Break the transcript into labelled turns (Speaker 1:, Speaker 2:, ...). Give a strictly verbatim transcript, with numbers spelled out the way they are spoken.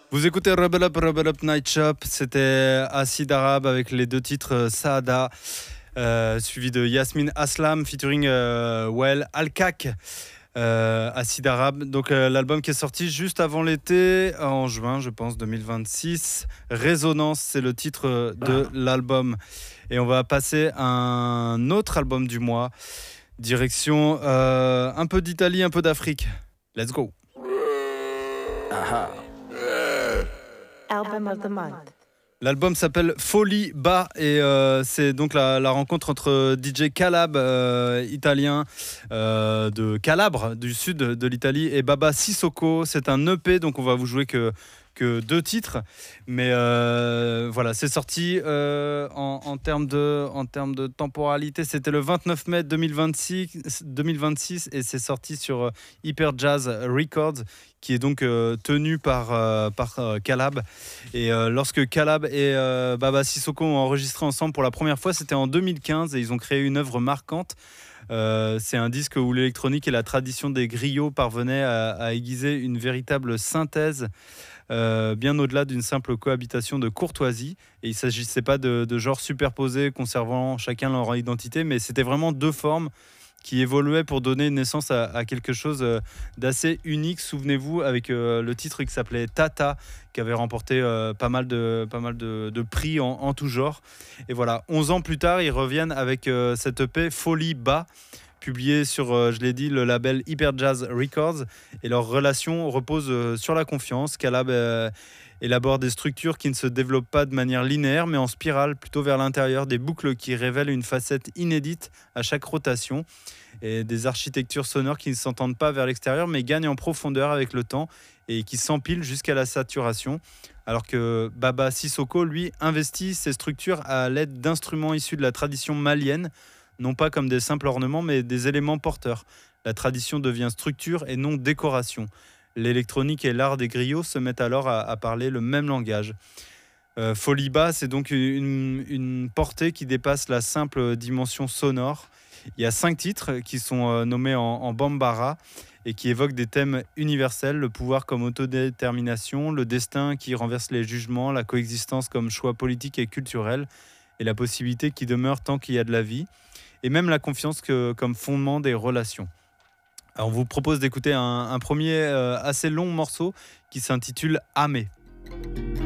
Speaker 1: Vous écoutez Rebel Up, Rebel Up Night Shop. C'était Acid Arab avec les deux titres euh, Saada, euh, suivi de Yasmine Aslam featuring euh, Well Alkak. Euh, Acid Arab, donc euh, l'album qui est sorti juste avant l'été, en juin, je pense, deux mille vingt-six. Résonance, c'est le titre de l'album. Et on va passer à un autre album du mois. Direction euh, un peu d'Italie, un peu d'Afrique. Let's go.
Speaker 2: Aha.
Speaker 3: Album of the month.
Speaker 1: L'album s'appelle Folie Bas et euh, c'est donc la, la rencontre entre D J Calab, euh, italien euh, de Calabre, du sud de l'Italie, et Baba Sissoko. C'est un E P, donc on va vous jouer que, que deux titres. Mais euh, voilà, c'est sorti euh, en, en, termes de, en termes de temporalité. C'était le vingt-neuf mai deux mille vingt-six, deux mille vingt-six et c'est sorti sur Hyper Jazz Records, qui est donc euh, tenu par, euh, par euh, Calab. Et euh, lorsque Calab et euh, Baba Sissoko ont enregistré ensemble pour la première fois, c'était en deux mille quinze et ils ont créé une œuvre marquante. Euh, c'est un disque où l'électronique et la tradition des griots parvenaient à, à aiguiser une véritable synthèse, euh, bien au-delà d'une simple cohabitation de courtoisie. Et il ne s'agissait pas de, de genres superposés conservant chacun leur identité, mais c'était vraiment deux formes qui évoluait pour donner naissance à, à quelque chose d'assez unique. Souvenez-vous, avec euh, le titre qui s'appelait Tata, qui avait remporté euh, pas mal de, pas mal de, de prix en, en tout genre. Et voilà, onze ans plus tard, ils reviennent avec euh, cette E P Folie Bas, publié sur, euh, je l'ai dit, le label Hyper Jazz Records. Et leur relation repose euh, sur la confiance. Calab euh, élabore des structures qui ne se développent pas de manière linéaire, mais en spirale, plutôt vers l'intérieur, des boucles qui révèlent une facette inédite à chaque rotation, et des architectures sonores qui ne s'entendent pas vers l'extérieur, mais gagnent en profondeur avec le temps et qui s'empilent jusqu'à la saturation. Alors que Baba Sissoko, lui, investit ces structures à l'aide d'instruments issus de la tradition malienne, non pas comme des simples ornements, mais des éléments porteurs. La tradition devient structure et non décoration. L'électronique et l'art des griots se mettent alors à, à parler le même langage. Euh, Folie Bas, c'est donc une, une portée qui dépasse la simple dimension sonore. Il y a cinq titres qui sont euh, nommés en, en Bambara et qui évoquent des thèmes universels, le pouvoir comme autodétermination, le destin qui renverse les jugements, la coexistence comme choix politique et culturel, et la possibilité qui demeure tant qu'il y a de la vie, et même la confiance que, comme fondement des relations. Alors on vous propose d'écouter un, un premier euh, assez long morceau qui s'intitule Amé.